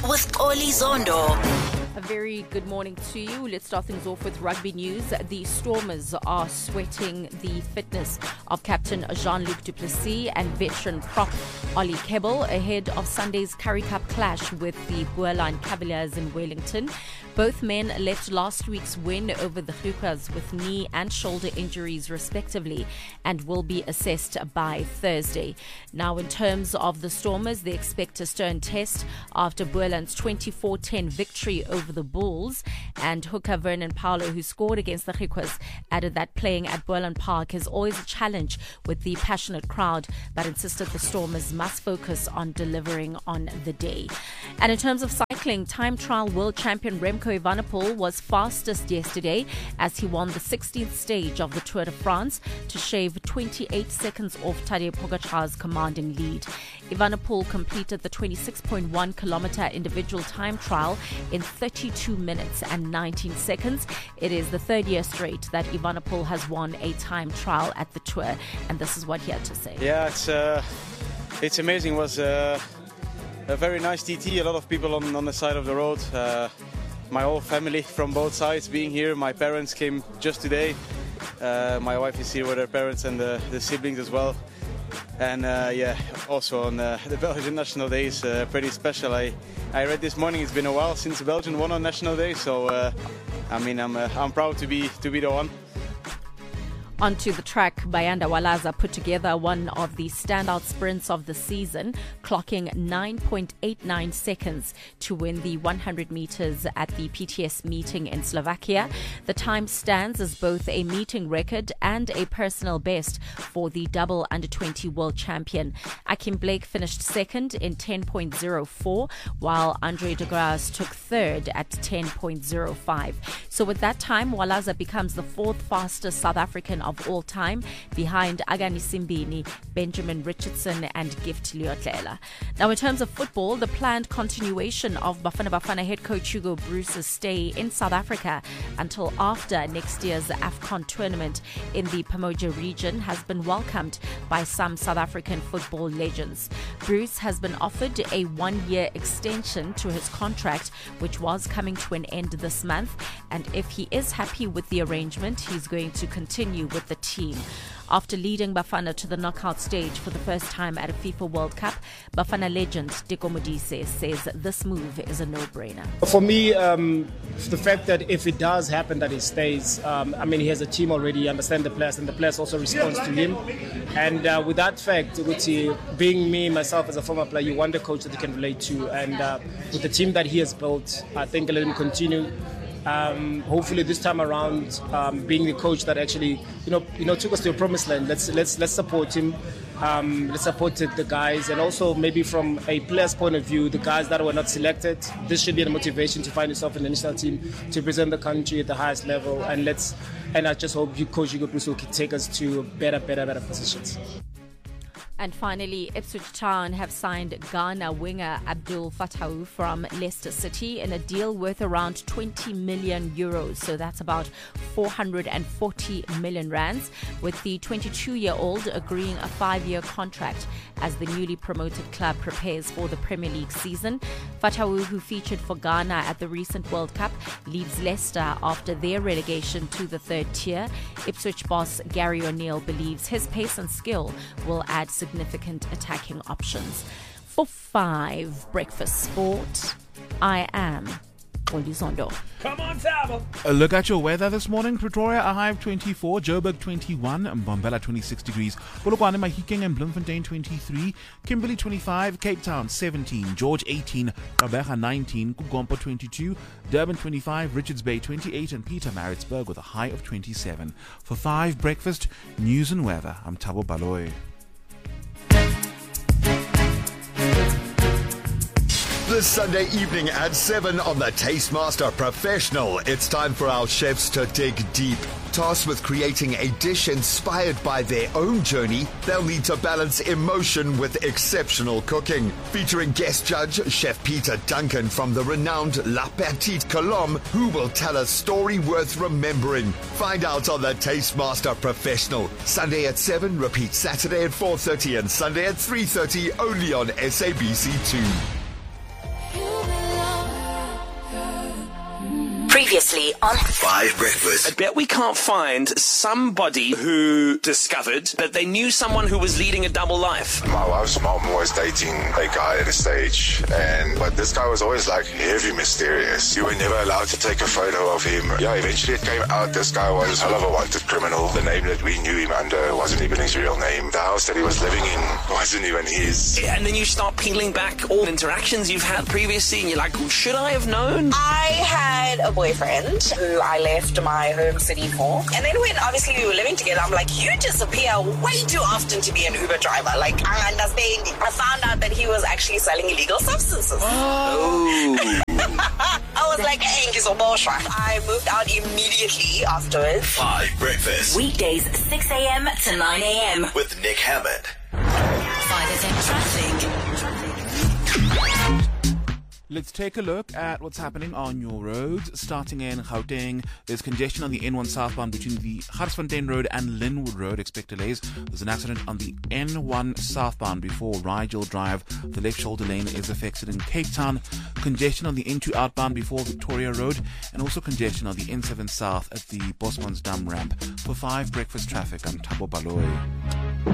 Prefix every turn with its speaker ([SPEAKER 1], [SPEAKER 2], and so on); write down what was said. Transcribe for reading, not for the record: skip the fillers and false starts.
[SPEAKER 1] with Oli Zondo.
[SPEAKER 2] A very good morning to you. Let's start things off with rugby news. The Stormers are sweating the fitness of captain Jean-Luc du Plessis and veteran prop Ollie Kebble ahead of Sunday's Currie Cup clash with the Boerline Cavaliers in Wellington. Both men left last week's win over the Griquas with knee and shoulder injuries respectively and will be assessed by Thursday. Now, in terms of the Stormers, they expect a stern test after Boerland's 24-10 victory over the Bulls, and hooker Vernon Paulo, who scored against the Griquas, added that playing at Boerland Park is always a challenge with the passionate crowd, but insisted the Stormers must focus on delivering on the day. And in terms of cycling, time trial world champion Remco Evenepoel was fastest yesterday as he won the 16th stage of the Tour de France to shave 28 seconds off Tadej Pogacar's commanding lead. Evenepoel completed the 26.1 kilometer individual time trial in 32 minutes and 19 seconds. It is the third year straight that Evenepoel has won a time trial at the Tour, and this is what he had to say.
[SPEAKER 3] Yeah, it's amazing. It was a very nice TT, a lot of people on the side of the road. My whole family from both sides being here. My parents came just today. My wife is here with her parents and the siblings as well. And also on the Belgian National Day is pretty special. I read this morning it's been a while since Belgium won on National Day, so I'm proud to be the one.
[SPEAKER 2] Onto the track, Bayanda Walaza put together one of the standout sprints of the season, clocking 9.89 seconds to win the 100 meters at the PTS meeting in Slovakia. The time stands as both a meeting record and a personal best for the double under-20 world champion. Akim Blake finished second in 10.04, while Andre de Grasse took third at 10.05. So with that time, Walaza becomes the fourth fastest South African of all time, behind Agani Simbini, Benjamin Richardson and Gift Leotlela. Now, in terms of football, the planned continuation of Bafana Bafana head coach Hugo Broos's stay in South Africa until after next year's AFCON tournament in the Pamoja region has been welcomed by some South African football legends. Bruce has been offered a one-year extension to his contract, which was coming to an end this month, and if he is happy with the arrangement, he's going to continue with the team. After leading Bafana to the knockout stage for the first time at a FIFA World Cup, Bafana legend Teko Modise says this move is a no-brainer.
[SPEAKER 4] For me, the fact that if it does happen that he stays, he has a team already, understand the players, and the players also respond to him. And with that fact, being me, myself as a former player, you want a coach that you can relate to. And with the team that he has built, I think let him continue. Hopefully this time around, being the coach that actually took us to a promised land. Let's support him. Let's support the guys, and also maybe from a player's point of view, the guys that were not selected. This should be a motivation to find yourself in the national team to represent the country at the highest level. And I just hope Coach Hugo Broos will take us to better positions.
[SPEAKER 2] And finally, Ipswich Town have signed Ghana winger Abdul Fatawu from Leicester City in a deal worth around 20 million euros. So that's about 440 million rands, with the 22-year-old agreeing a 5-year contract as the newly promoted club prepares for the Premier League season. Fatawu, who featured for Ghana at the recent World Cup, leaves Leicester after their relegation to the third tier. Ipswich boss Gary O'Neill believes his pace and skill will add significant attacking options. For 5 Breakfast Sport, I am Oli Zondo.
[SPEAKER 5] Come on, Sabo.
[SPEAKER 6] A look at your weather this morning. Pretoria, a high of 24, Joburg 21, Mbombela 26 degrees, Polokwane, Mahikeng and Bloemfontein 23, Kimberley 25, Cape Town 17, George 18, Gqeberha 19, Kugompo 22, Durban 25, Richards Bay 28 and Pietermaritzburg with a high of 27. For 5 Breakfast, news and weather, I'm Thabo Baloyi.
[SPEAKER 7] This Sunday evening at 7 on the Tastemaster Professional, it's time for our chefs to dig deep. Tasked with creating a dish inspired by their own journey, they'll need to balance emotion with exceptional cooking. Featuring guest judge Chef Peter Duncan from the renowned La Petite Colombe, who will tell a story worth remembering. Find out on the Tastemaster Professional. Sunday at 7, repeat Saturday at 4:30 and Sunday at 3:30, only on SABC2.
[SPEAKER 1] Previously on
[SPEAKER 7] 5 Breakfast.
[SPEAKER 5] I bet we can't find somebody who discovered that they knew someone who was leading a double life.
[SPEAKER 8] My wife's mom was dating a guy at a stage, but this guy was always like heavy mysterious. You were never allowed to take a photo of him. Yeah, eventually it came out this guy was a hell of a wanted criminal. The name that we knew him under wasn't even his real name. The house that he was living in wasn't even his.
[SPEAKER 5] And then you start peeling back all interactions you've had previously, and you're like, should I have known?
[SPEAKER 9] I had a boyfriend who I left my home city for. And then when obviously we were living together, I'm like, you disappear way too often to be an Uber driver. Like, I understand. I found out that he was actually selling illegal substances.
[SPEAKER 5] Oh.
[SPEAKER 9] I was like, hey, he's a bullshit. I moved out immediately afterwards.
[SPEAKER 7] 5 Breakfast
[SPEAKER 1] weekdays 6 a.m. to 9 a.m.
[SPEAKER 7] with Nick Hammond.
[SPEAKER 1] 5FM traffic.
[SPEAKER 6] Let's take a look at what's happening on your roads. Starting in Gauteng, there's congestion on the N1 southbound between the Garsfontein Road and Linwood Road. Expect delays. There's an accident on the N1 southbound before Rigel Drive. The left shoulder lane is affected in Cape Town. Congestion on the N2 outbound before Victoria Road, and also congestion on the N7 south at the Bosman's Dam ramp. For 5 Breakfast traffic, I'm Thabo Baloyi.